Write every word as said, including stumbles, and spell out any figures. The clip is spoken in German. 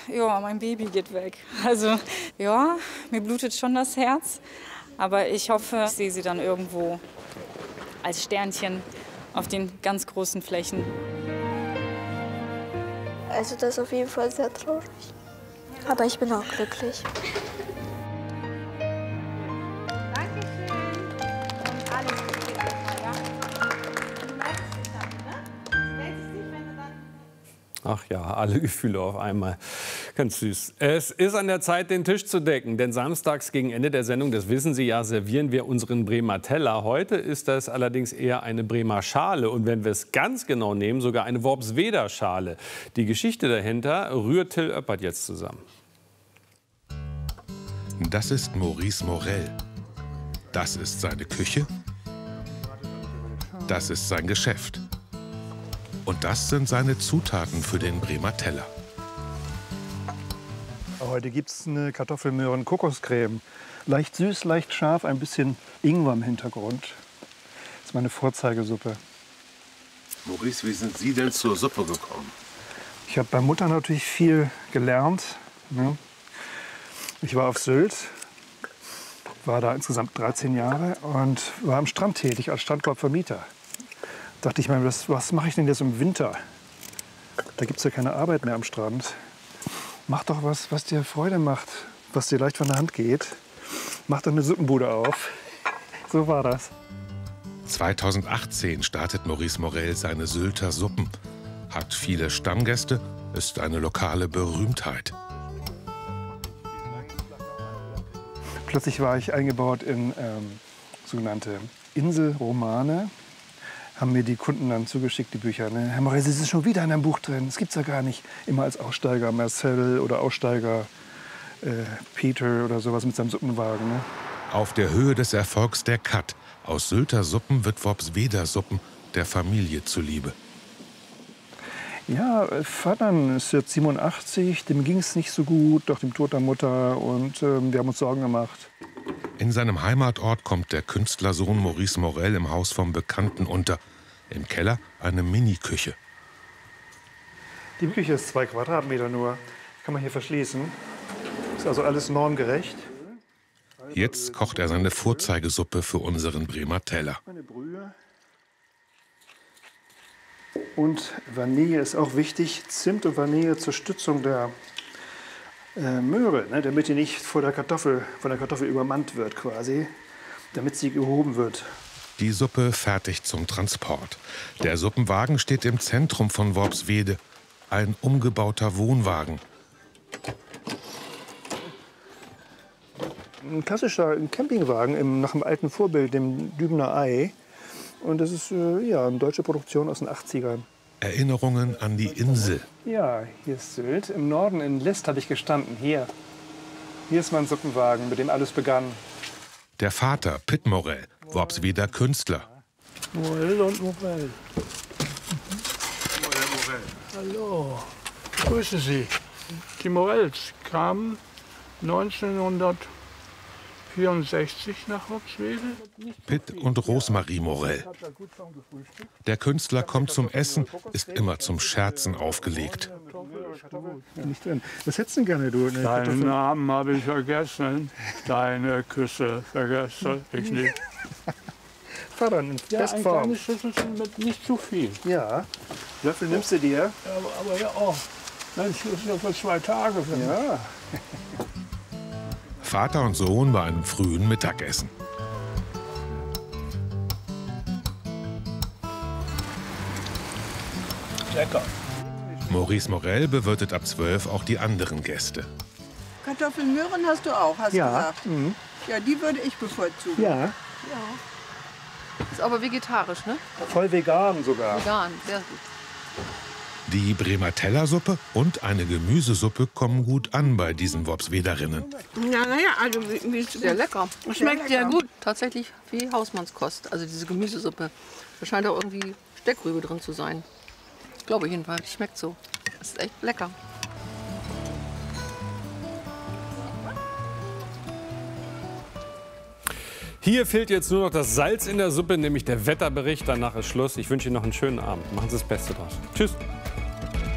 ja, mein Baby geht weg. Also ja, mir blutet schon das Herz. Aber ich hoffe, ich sehe sie dann irgendwo als Sternchen auf den ganz großen Flächen. Also das ist auf jeden Fall sehr traurig. Aber ich bin auch glücklich. Ach ja, alle Gefühle auf einmal. Ganz süß. Es ist an der Zeit, den Tisch zu decken. Denn samstags gegen Ende der Sendung, das wissen Sie ja, servieren wir unseren Bremer Teller. Heute ist das allerdings eher eine Bremer Schale. Und wenn wir es ganz genau nehmen, sogar eine Worpsweder Schale. Die Geschichte dahinter rührt Till Oeppert jetzt zusammen. Das ist Maurice Morell. Das ist seine Küche. Das ist sein Geschäft. Und das sind seine Zutaten für den Bremer Teller. Heute gibt es eine Kartoffelmöhren-Kokoscreme. Leicht süß, leicht scharf, ein bisschen Ingwer im Hintergrund. Das ist meine Vorzeigesuppe. Maurice, wie sind Sie denn zur Suppe gekommen? Ich habe bei Mutter natürlich viel gelernt. Ne? Ich war auf Sylt, war da insgesamt dreizehn Jahre und war am Strand tätig als Strandkorbvermieter. Dachte ich mir, was, was mache ich denn jetzt im Winter? Da gibt es ja keine Arbeit mehr am Strand. Mach doch was, was dir Freude macht, was dir leicht von der Hand geht. Mach doch eine Suppenbude auf. So war das. zweitausendachtzehn startet Maurice Morell seine Sylter Suppen. Hat viele Stammgäste, ist eine lokale Berühmtheit. Plötzlich war ich eingebaut in ähm, sogenannte Inselromane. Haben mir die Kunden dann zugeschickt, die Bücher. Ne? Herr Morell, Sie sind schon wieder in einem Buch drin. Das gibt's ja gar nicht. Immer als Aussteiger Marcel oder Aussteiger äh, Peter oder sowas mit seinem Suppenwagen. Ne? Auf der Höhe des Erfolgs der Cut. Aus Sylter Suppen wird Worpsweder Suppen der Familie zuliebe. Ja, Vater ist jetzt siebenundachtzig, dem ging es nicht so gut nach dem Tod der Mutter und äh, wir haben uns Sorgen gemacht. In seinem Heimatort kommt der Künstlersohn Maurice Morell im Haus vom Bekannten unter. Im Keller eine Mini-Küche. Die Küche ist zwei Quadratmeter nur. Kann man hier verschließen. Ist also alles normgerecht. Jetzt kocht er seine Vorzeigesuppe für unseren Bremer Teller. Und Vanille ist auch wichtig. Zimt und Vanille zur Stützung der äh, Möhre, ne? Damit die nicht vor der Kartoffel, von der Kartoffel übermannt wird quasi, damit sie gehoben wird. Die Suppe fertig zum Transport. Der Suppenwagen steht im Zentrum von Worpswede. Ein umgebauter Wohnwagen. Ein klassischer Campingwagen im, nach dem alten Vorbild, dem Dübener Ei. Und das ist äh, ja, eine deutsche Produktion aus den achtzigern. Erinnerungen an die Insel. Ja, hier ist Sylt. Im Norden in List habe ich gestanden. Hier. Hier ist mein Suppenwagen, mit dem alles begann. Der Vater, Pitt Morell, Worpsweder Künstler. Morell und Morell. Morell, Morell. Hallo, ich grüße Sie. Die Morells kamen neunzehnhundertvierundsechzig nach Worpswede. Pitt und Rosemarie Morell. Der Künstler kommt zum Essen, ist immer zum Scherzen aufgelegt. Nicht drin. Was hättest du denn gerne, du? Deinen Namen habe ich vergessen. Deine Küsse vergesse ich nicht. Vater, in Ja, ein Bestform. kleines Schüsselchen mit nicht zu viel. Ja. Löffel nimmst du dir? Aber, aber ja, oh, Mensch, das ist ja für zwei Tage für mich. Ja. Vater und Sohn bei einem frühen Mittagessen. Lecker. Maurice Morell bewirtet ab zwölf auch die anderen Gäste. Kartoffelmöhren hast du auch, hast du Ja. gesagt. Mhm. Ja, die würde ich bevorzugen. Ja. Ist aber vegetarisch, ne? Voll vegan sogar. Vegan, sehr gut. Die Bremer Tellersuppe und eine Gemüsesuppe kommen gut an bei diesen Worpswederinnen. Ja, naja, also wie, wie Sehr lecker. Schmeckt sehr gut. Tatsächlich wie Hausmannskost, also diese Gemüsesuppe. Da scheint auch irgendwie Steckrübe drin zu sein. Glaube ich jedenfalls. Schmeckt so. Das ist echt lecker. Hier fehlt jetzt nur noch das Salz in der Suppe, nämlich der Wetterbericht. Danach ist Schluss. Ich wünsche Ihnen noch einen schönen Abend. Machen Sie das Beste draus. Tschüss.